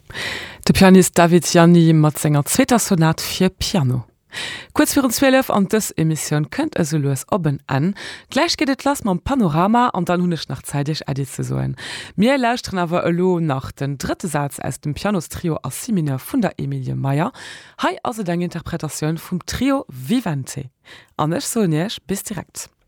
Der Pianist David Gianni mat senger zweiter Sonat fir Piano. Kurz vor 12 an dës Emission könnt also los oben an. Gleich geht et lass ma Panorama an dann hunnech nach zeitig Edi ze soen. Mir lauschtren awer elo nach den dritte Satz aus dem Pianostrio a Simina vun der Emilie Meyer. Hei also deng Interpretationun vum Trio Vivente. Annech so nech bis direkt.